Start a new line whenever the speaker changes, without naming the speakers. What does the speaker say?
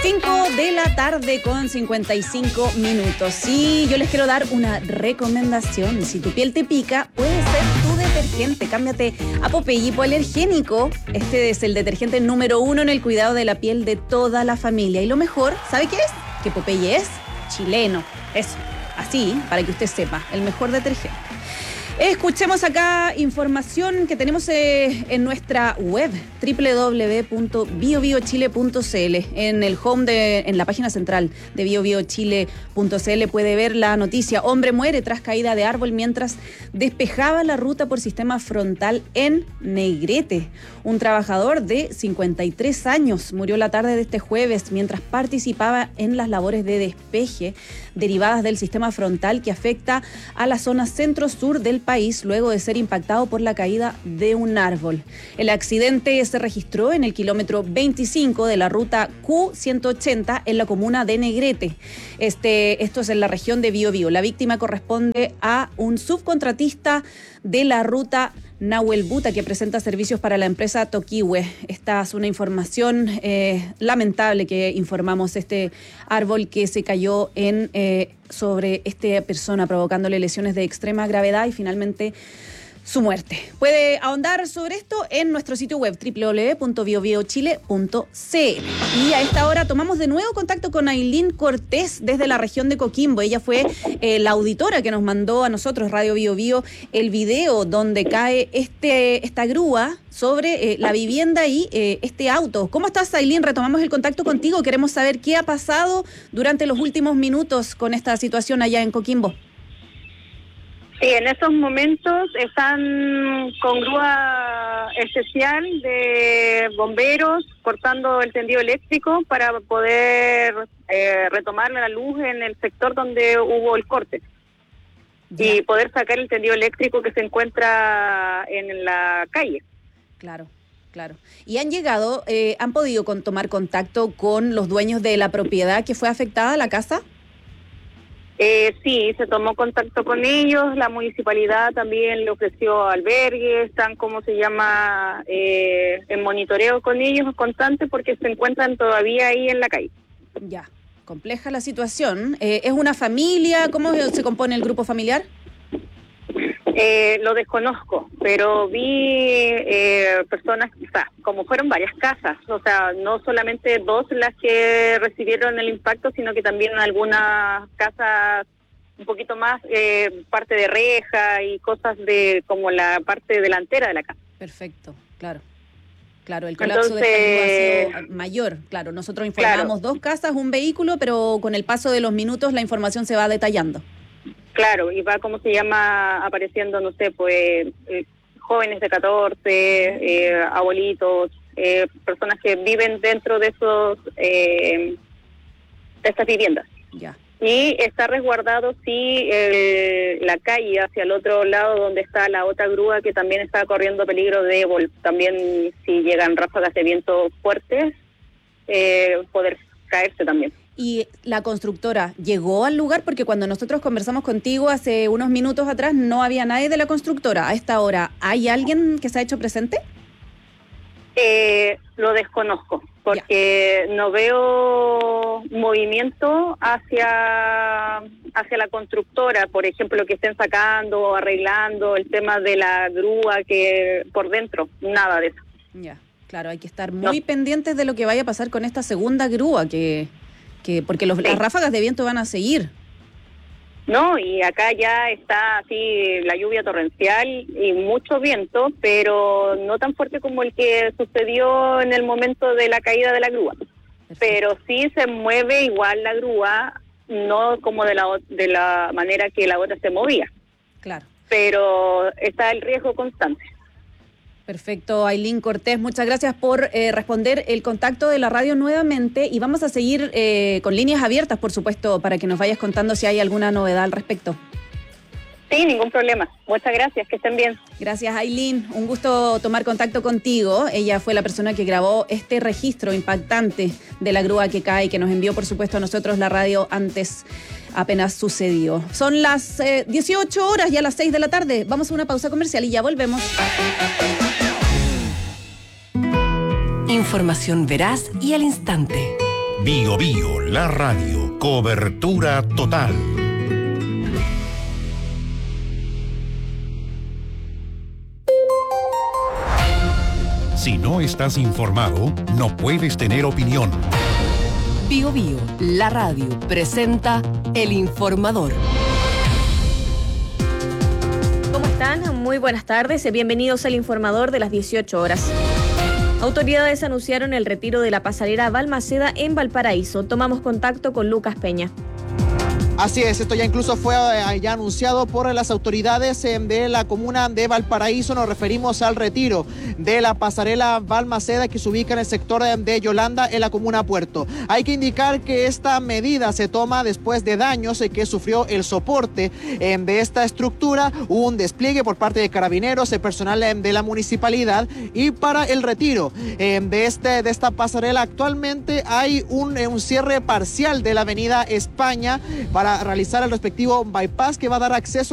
5:55 p.m. Sí, yo les quiero dar una recomendación. Si tu piel te pica, puede ser tu detergente. Cámbiate a Popeye Hipoalergénico. Este es el detergente número 1 en el cuidado de la piel de toda la familia. Y lo mejor, ¿sabe qué es? Que Popeye es chileno. Eso, así, para que usted sepa, el mejor detergente. Escuchemos acá información que tenemos en nuestra web www.biobiochile.cl. En la página central de biobiochile.cl puede ver la noticia: hombre muere tras caída de árbol mientras despejaba la ruta por sistema frontal en Negrete. Un trabajador de 53 años murió la tarde de este jueves mientras participaba en las labores de despeje derivadas del sistema frontal que afecta a la zona centro-sur del país luego de ser impactado por la caída de un árbol. El accidente se registró en el kilómetro 25 de la ruta Q180 en la comuna de Negrete. Esto es en la región de Biobío. La víctima corresponde a un subcontratista de la ruta Nahuel Buta, que presenta servicios para la empresa Toquihue. Esta es una información lamentable que informamos: este árbol que se cayó sobre esta persona, provocándole lesiones de extrema gravedad y finalmente su muerte. Puede ahondar sobre esto en nuestro sitio web www.biobiochile.cl. Y a esta hora tomamos de nuevo contacto con Ailín Cortés desde la región de Coquimbo. Ella fue la auditora que nos mandó a nosotros, Radio Bio Bio, el video donde cae esta grúa sobre la vivienda y este auto. ¿Cómo estás, Ailín? Retomamos el contacto contigo. Queremos saber qué ha pasado durante los últimos minutos con esta situación allá en Coquimbo.
Sí, en esos momentos están con grúa especial de bomberos cortando el tendido eléctrico para poder retomar la luz en el sector donde hubo el corte. Ya. Y poder sacar el tendido eléctrico que se encuentra en la calle.
Claro. ¿Y han podido tomar contacto con los dueños de la propiedad que fue afectada, la casa?
Sí, se tomó contacto con ellos, la municipalidad también le ofreció albergues, están, en monitoreo con ellos constante porque se encuentran todavía ahí en la calle.
Ya, compleja la situación. ¿Es una familia? ¿Cómo se compone el grupo familiar?
Lo desconozco, pero vi personas, como fueron varias casas, no solamente dos las que recibieron el impacto, sino que también algunas casas un poquito más, parte de reja y cosas como la parte delantera de la casa.
Perfecto, claro, el colapso de esta grúa ha sido mayor. Claro, nosotros informamos dos casas, un vehículo, pero con el paso de los minutos la información se va detallando.
Claro, y va, apareciendo, jóvenes de 14, abuelitos, personas que viven dentro de de estas viviendas.
Ya.
Y está resguardado, la calle hacia el otro lado donde está la otra grúa que también está corriendo peligro de, también si llegan ráfagas de viento fuertes, poder caerse también.
¿Y la constructora llegó al lugar? Porque cuando nosotros conversamos contigo hace unos minutos atrás no había nadie de la constructora. A esta hora, ¿hay alguien que se ha hecho presente?
Lo desconozco, porque no veo movimiento hacia la constructora, por ejemplo, que estén sacando o arreglando el tema de la grúa que por dentro, nada de eso.
Ya, claro, hay que estar muy pendientes de lo que vaya a pasar con esta segunda grúa porque las ráfagas de viento van a seguir.
No, y acá ya está así la lluvia torrencial y mucho viento, pero no tan fuerte como el que sucedió en el momento de la caída de la grúa. Perfecto. Pero sí se mueve igual la grúa, no como de la manera que la otra se movía.
Claro.
Pero está el riesgo constante.
Perfecto, Ailín Cortés, muchas gracias por responder el contacto de la radio nuevamente y vamos a seguir con líneas abiertas, por supuesto, para que nos vayas contando si hay alguna novedad al respecto.
Sí, ningún problema. Muchas gracias, que estén bien.
Gracias, Ailín. Un gusto tomar contacto contigo. Ella fue la persona que grabó este registro impactante de la grúa que cae y que nos envió, por supuesto, a nosotros la radio antes apenas sucedió. Son las 18 horas, ya las 6 de la tarde. Vamos a una pausa comercial y ya volvemos.
Información veraz y al instante. Bio Bio, la radio. Cobertura total. Si no estás informado, no puedes tener opinión.
Bio Bio, la radio, presenta El Informador.
¿Cómo están? Muy buenas tardes. Bienvenidos al Informador de las 18 horas. Autoridades anunciaron el retiro de la pasarela Balmaceda en Valparaíso. Tomamos contacto con Lucas Peña.
Así es, esto ya incluso fue ya anunciado por las autoridades de la comuna de Valparaíso. Nos referimos al retiro de la pasarela Balmaceda que se ubica en el sector de Yolanda, en la comuna Puerto. Hay que indicar que esta medida se toma después de daños que sufrió el soporte de esta estructura. Hubo un despliegue por parte de carabineros, personal de la municipalidad, y para el retiro de esta pasarela actualmente hay un cierre parcial de la avenida España para realizar el respectivo bypass que va a dar acceso